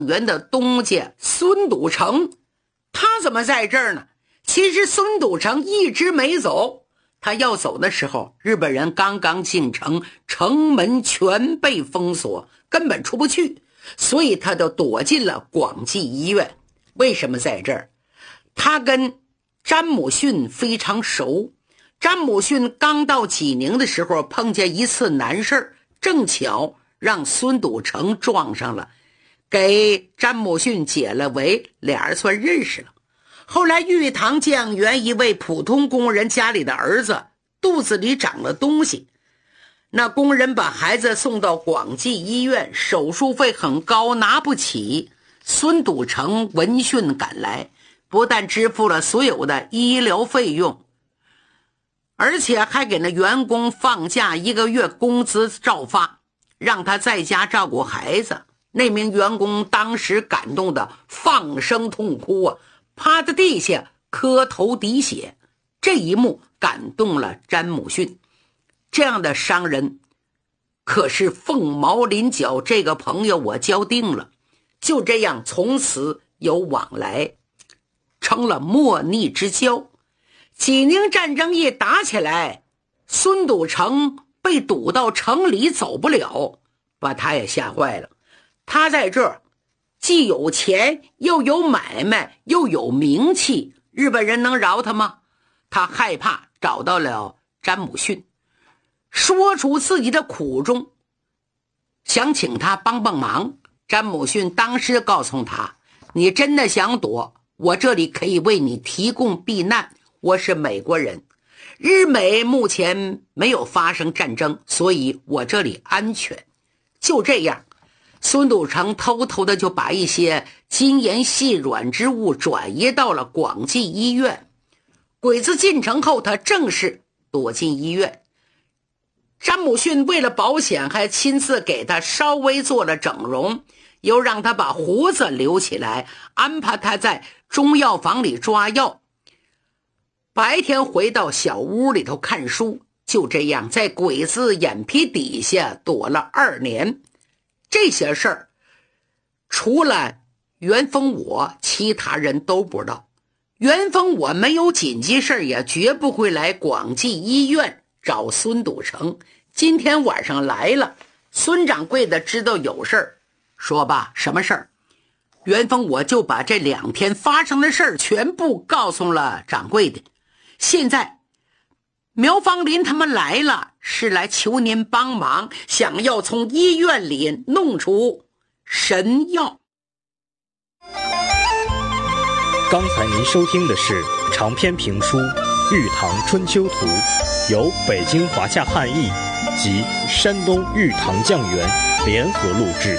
员的东家孙笃成，他怎么在这儿呢？其实孙笃成一直没走，他要走的时候，日本人刚刚进城，城门全被封锁，根本出不去，所以他就躲进了广济医院。为什么在这儿？他跟詹姆逊非常熟，詹姆逊刚到济宁的时候碰见一次难事，正巧让孙笃成撞上了，给詹姆逊解了围，俩人算认识了。后来玉堂酱园一位普通工人家里的儿子肚子里长了东西，那工人把孩子送到广济医院，手术费很高，拿不起。孙笃成闻讯赶来，不但支付了所有的医疗费用，而且还给那员工放假1个月，工资照发，让他在家照顾孩子。那名员工当时感动的放声痛哭啊，趴在地下磕头滴血。这一幕感动了詹姆逊，这样的商人可是凤毛麟角，这个朋友我交定了。就这样从此有往来，成了莫逆之交。济宁战争一打起来，孙笃成被堵到城里走不了，把他也吓坏了。他在这儿既有钱，又有买卖，又有名气，日本人能饶他吗？他害怕，找到了詹姆逊，说出自己的苦衷，想请他帮帮忙。詹姆逊当时告诉他，你真的想躲，我这里可以为你提供避难，我是美国人，日美目前没有发生战争，所以我这里安全。就这样，孙笃成偷偷的就把一些金银细软之物转移到了广济医院。鬼子进城后，他正式躲进医院。詹姆逊为了保险，还亲自给他稍微做了整容，又让他把胡子留起来，安排他在中药房里抓药，白天回到小屋里头看书。就这样在鬼子眼皮底下躲了2年。这些事儿除了袁峰我，其他人都不知道。袁峰我没有紧急事儿，也绝不会来广济医院找孙笃成。今天晚上来了，孙掌柜的知道有事儿，说吧，什么事儿？袁峰我就把这2天发生的事儿全部告诉了掌柜的。现在苗芳林他们来了，是来求您帮忙，想要从医院里弄出神药。 刚才您收听的是长篇评书《玉堂春秋图》，由北京华夏汉译及山东玉堂酱园联合录制。